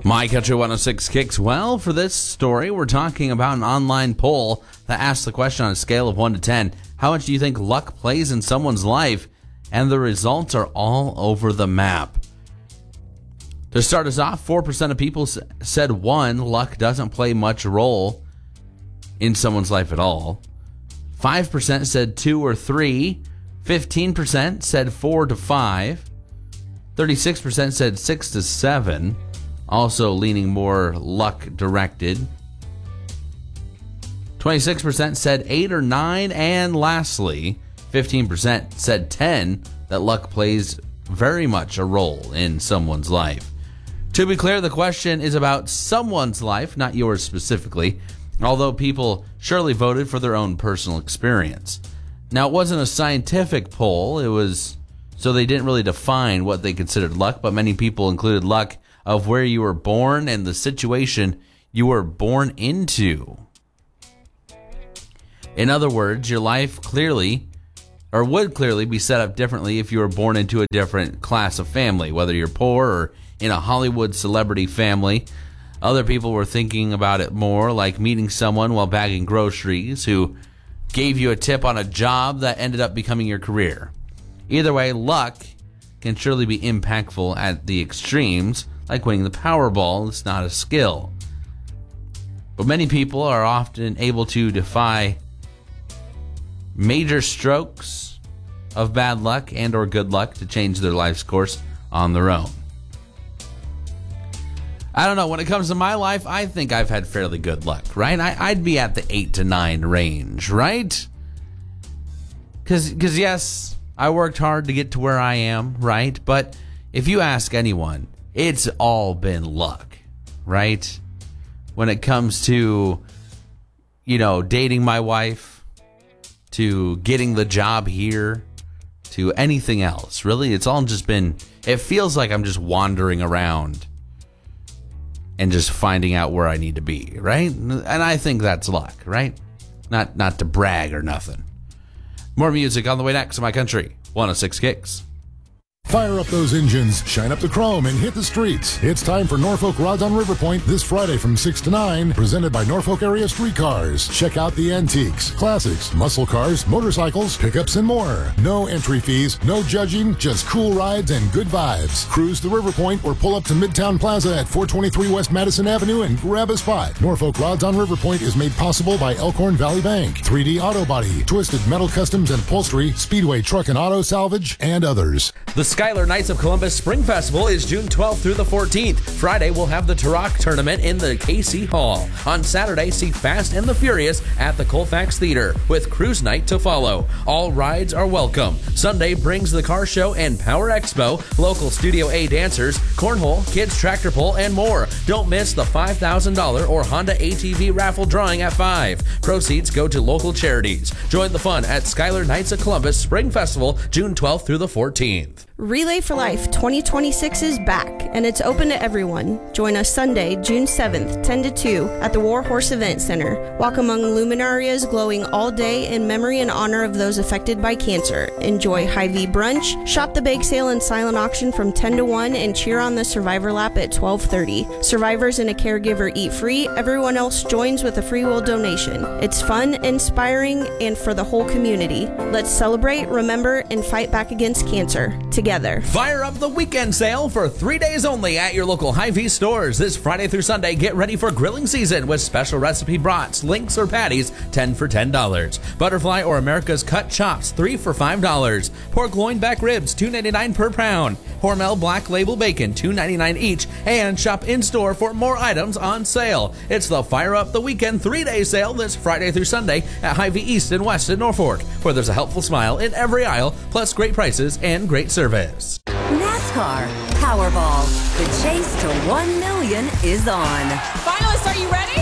My Country 106 Kicks. Well, for this story, we're talking about an online poll that asks the question on a scale of 1 to 10, how much do you think luck plays in someone's life? And the results are all over the map. To start us off, 4% of people said 1, luck doesn't play much role in someone's life at all. 5% said 2 or 3. 15% said 4 to 5. 36% said 6 to 7. Also leaning more luck directed. 26% said 8 or 9. And lastly, 15% said 10, that luck plays very much a role in someone's life. To be clear, the question is about someone's life, not yours specifically, although people surely voted for their own personal experience. Now, it wasn't a scientific poll, so they didn't really define what they considered luck, but many people included luck of where you were born and the situation you were born into. In other words, your life would clearly be set up differently if you were born into a different class of family, whether you're poor or in a Hollywood celebrity family. Other people were thinking about it more like meeting someone while bagging groceries who gave you a tip on a job that ended up becoming your career. Either way, luck can surely be impactful at the extremes, like winning the Powerball. It's not a skill. But many people are often able to defy major strokes of bad luck and or good luck to change their life's course on their own. I don't know. When it comes to my life, I think I've had fairly good luck, right? I'd be at the 8 to 9 range, right? Because yes, I worked hard to get to where I am, right? But if you ask anyone, it's all been luck, right? When it comes to, dating my wife, to getting the job here, to anything else, really, it's all just been, it feels like I'm just wandering around and just finding out where I need to be, right? And I think that's luck, right? Not to brag or nothing. More music on the way next to My Country 106 Kicks. Fire up those engines, shine up the chrome, and hit the streets. It's time for Norfolk Rods on River Point this Friday from 6 to 9, presented by Norfolk Area Streetcars. Check out the antiques, classics, muscle cars, motorcycles, pickups, and more. No entry fees, no judging, just cool rides and good vibes. Cruise to River Point or pull up to Midtown Plaza at 423 West Madison Avenue and grab a spot. Norfolk Rods on River Point is made possible by Elkhorn Valley Bank, 3D Auto Body, Twisted Metal Customs and Upholstery, Speedway Truck and Auto Salvage, and others. The Schuyler Knights of Columbus Spring Festival is June 12th through the 14th. Friday, we'll have the Turok Tournament in the KC Hall. On Saturday, see Fast and the Furious at the Colfax Theater, with Cruise Night to follow. All rides are welcome. Sunday brings the Car Show and Power Expo, local Studio A dancers, cornhole, kids tractor pull, and more. Don't miss the $5,000 or Honda ATV raffle drawing at 5. Proceeds go to local charities. Join the fun at Schuyler Knights of Columbus Spring Festival, June 12th through the 14th. Relay for Life 2026 is back, and it's open to everyone. Join us Sunday, June 7th, 10 to 2, at the War Horse Event Center. Walk among luminarias glowing all day in memory and honor of those affected by cancer. Enjoy Hy-Vee brunch, shop the bake sale and silent auction from 10 to 1, and cheer on the Survivor Lap at 12:30. Survivors and a caregiver eat free. Everyone else joins with a free will donation. It's fun, inspiring, and for the whole community. Let's celebrate, remember, and fight back against cancer together. Fire up the weekend sale for 3 days only at your local Hy-Vee stores. This Friday through Sunday, get ready for grilling season with special recipe brats, links, or patties, 10 for $10. Butterfly or America's Cut Chops, 3 for $5. Pork loin back ribs, $2.99 per pound. Hormel Black Label Bacon, $2.99 each. And shop in-store for more items on sale. It's the Fire Up the Weekend 3-day sale this Friday through Sunday at Hy-Vee East and West in Norfolk, where there's a helpful smile in every aisle, plus great prices and great service. NASCAR Powerball. The chase to 1 million is on. Finalists, are you ready?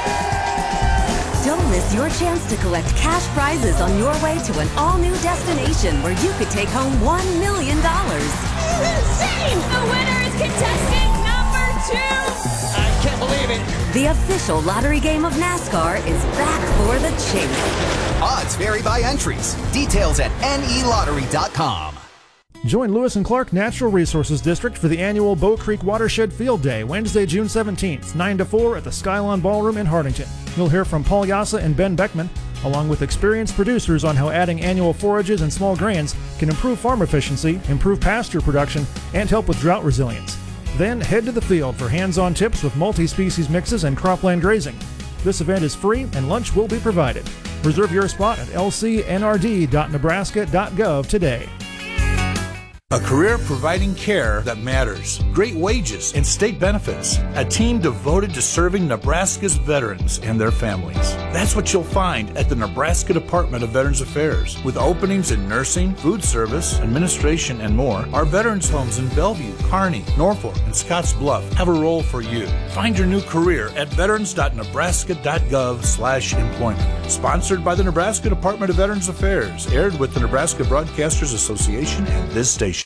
Don't miss your chance to collect cash prizes on your way to an all-new destination where you could take home $1 million. Insane! The winner is contestant number 2! I can't believe it. The official lottery game of NASCAR is back for the chase. Odds vary by entries. Details at nelottery.com. Join Lewis and Clark Natural Resources District for the annual Bow Creek Watershed Field Day, Wednesday, June 17th, 9 to 4 at the Skylon Ballroom in Hartington. You'll hear from Paul Yassa and Ben Beckman, along with experienced producers on how adding annual forages and small grains can improve farm efficiency, improve pasture production, and help with drought resilience. Then head to the field for hands-on tips with multi-species mixes and cropland grazing. This event is free and lunch will be provided. Reserve your spot at lcnrd.nebraska.gov today. A career providing care that matters, great wages, and state benefits. A team devoted to serving Nebraska's veterans and their families. That's what you'll find at the Nebraska Department of Veterans Affairs. With openings in nursing, food service, administration, and more, our veterans homes in Bellevue, Kearney, Norfolk, and Scotts Bluff have a role for you. Find your new career at veterans.nebraska.gov/employment. Sponsored by the Nebraska Department of Veterans Affairs. Aired with the Nebraska Broadcasters Association and this station.